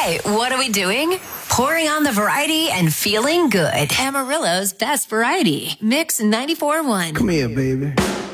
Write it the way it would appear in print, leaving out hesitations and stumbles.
Okay, what are we doing? Pouring on the variety and feeling good. Amarillo's best variety. Mix 94.1. Come here, baby.